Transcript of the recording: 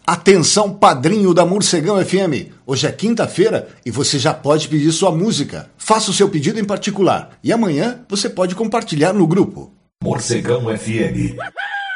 Atenção, padrinho da Morcegão FM. Hoje é quinta-feira e você já pode pedir sua música. Faça o seu pedido em particular e amanhã você pode compartilhar no grupo. Morcegão FM.